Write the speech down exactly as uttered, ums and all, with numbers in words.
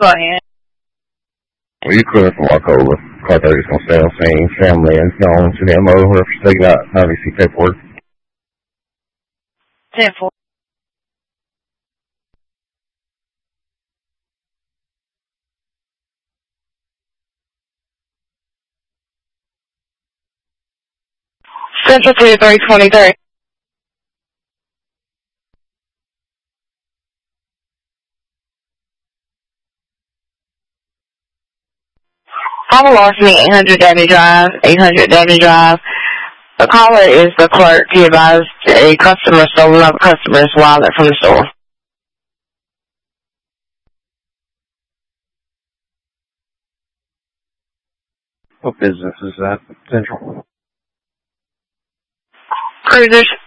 Go ahead. Well, you couldn't walk over. Car thirty's gonna stay on scene. Family and known to them over for taking out obviously paperwork. ten four. Central three three twenty-three. I'm a larceny, eight hundred Danny Drive, eight hundred Danny Drive. The caller is the clerk. He advised a customer stole another customer's wallet from the store. What business is that, Central? Cruisers.